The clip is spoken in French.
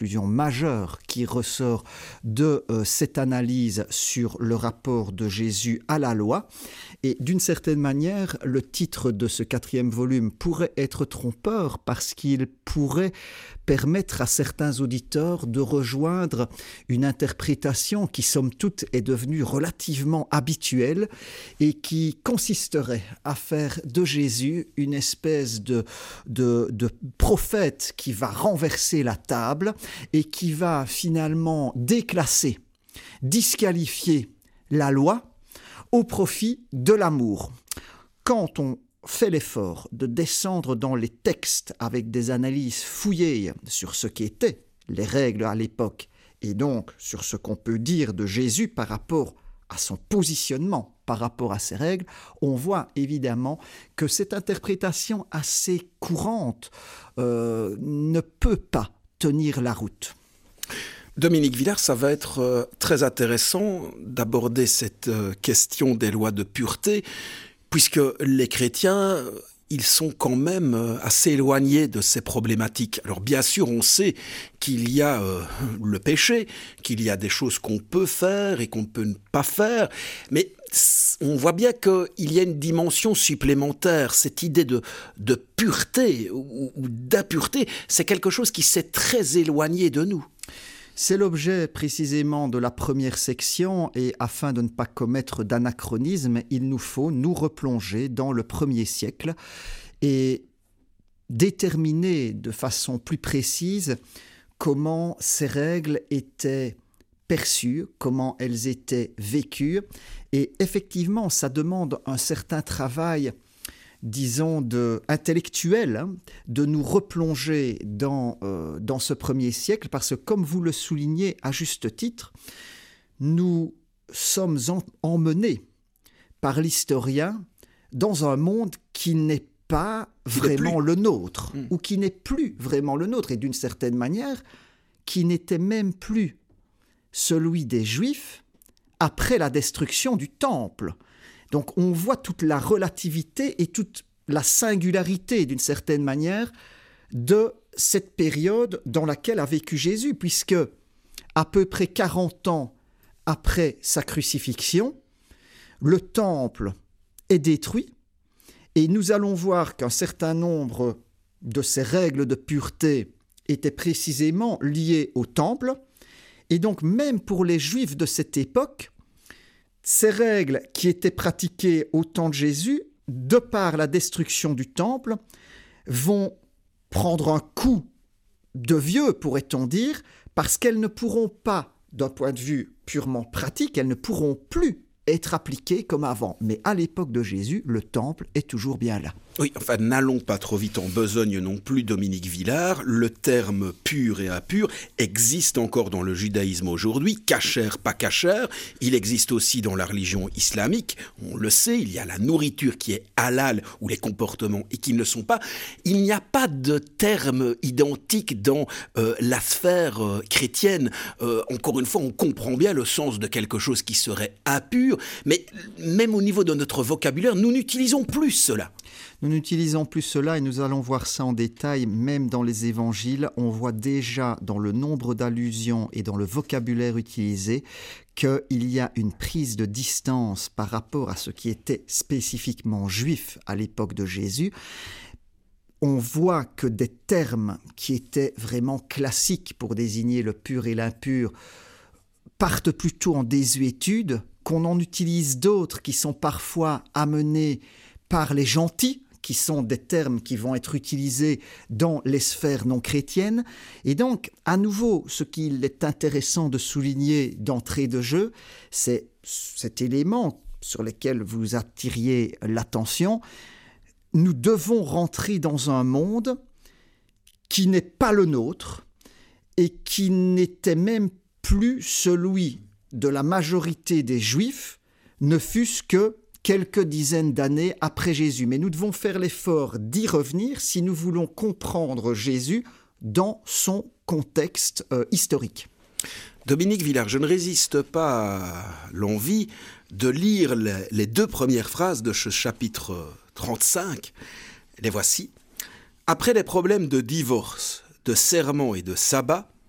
conclusion majeure qui ressort de cette analyse sur le rapport de Jésus à la loi. Et d'une certaine manière, le titre de ce 4e volume pourrait être trompeur parce qu'il pourrait permettre à certains auditeurs de rejoindre une interprétation qui, somme toute, est devenue relativement habituelle et qui consisterait à faire de Jésus une espèce de prophète qui va renverser la table et qui va finalement déclasser, disqualifier la loi au profit de l'amour. Quand on fait l'effort de descendre dans les textes avec des analyses fouillées sur ce qu'étaient les règles à l'époque et donc sur ce qu'on peut dire de Jésus par rapport à son positionnement par rapport à ces règles, on voit évidemment que cette interprétation assez courante ne peut pas tenir la route. Dominique Villard, ça va être très intéressant d'aborder cette question des lois de pureté, puisque les chrétiens, ils sont quand même assez éloignés de ces problématiques. Alors bien sûr, on sait qu'il y a le péché, qu'il y a des choses qu'on peut faire et qu'on ne peut pas faire, mais on voit bien qu'il y a une dimension supplémentaire. Cette idée de pureté ou d'impureté, c'est quelque chose qui s'est très éloigné de nous. C'est l'objet précisément de la première section et afin de ne pas commettre d'anachronisme, il nous faut nous replonger dans le 1er siècle et déterminer de façon plus précise comment ces règles étaient perçues, comment elles étaient vécues. Et effectivement, ça demande un certain travail, disons, intellectuel, de nous replonger dans ce 1er siècle, parce que, comme vous le soulignez à juste titre, nous sommes emmenés par l'historien dans un monde qui n'est pas vraiment le nôtre, ou qui n'est plus vraiment le nôtre, et d'une certaine manière, qui n'était même plus celui des Juifs après la destruction du Temple. Donc on voit toute la relativité et toute la singularité, d'une certaine manière, de cette période dans laquelle a vécu Jésus, puisque à peu près 40 ans après sa crucifixion, le temple est détruit et nous allons voir qu'un certain nombre de ces règles de pureté étaient précisément liées au temple. Et donc même pour les Juifs de cette époque, ces règles qui étaient pratiquées au temps de Jésus, de par la destruction du temple, vont prendre un coup de vieux, pourrait-on dire, parce qu'elles ne pourront pas, d'un point de vue purement pratique, elles ne pourront plus être appliquées comme avant. Mais à l'époque de Jésus, le temple est toujours bien là. Oui, enfin, n'allons pas trop vite en besogne non plus, Dominique Villard. Le terme pur et impur existe encore dans le judaïsme aujourd'hui, kasher, pas kasher. Il existe aussi dans la religion islamique. On le sait, il y a la nourriture qui est halal ou les comportements et qui ne le sont pas. Il n'y a pas de terme identique dans la sphère chrétienne. Encore une fois, on comprend bien le sens de quelque chose qui serait impur, mais même au niveau de notre vocabulaire, nous n'utilisons plus cela. Nous n'utilisons plus cela et nous allons voir ça en détail, même dans les évangiles. On voit déjà dans le nombre d'allusions et dans le vocabulaire utilisé qu'il y a une prise de distance par rapport à ce qui était spécifiquement juif à l'époque de Jésus. On voit que des termes qui étaient vraiment classiques pour désigner le pur et l'impur partent plutôt en désuétude, qu'on en utilise d'autres qui sont parfois amenés par les gentils, qui sont des termes qui vont être utilisés dans les sphères non chrétiennes. Et donc, à nouveau, ce qu'il est intéressant de souligner d'entrée de jeu, c'est cet élément sur lequel vous attiriez l'attention. Nous devons rentrer dans un monde qui n'est pas le nôtre et qui n'était même plus celui de la majorité des Juifs, ne fût-ce que quelques dizaines d'années après Jésus. Mais nous devons faire l'effort d'y revenir si nous voulons comprendre Jésus dans son contexte historique. Dominique Villard, je ne résiste pas à l'envie de lire les 2 premières phrases de ce chapitre 35. Les voici. Après les problèmes de divorce, de serment et de sabbat,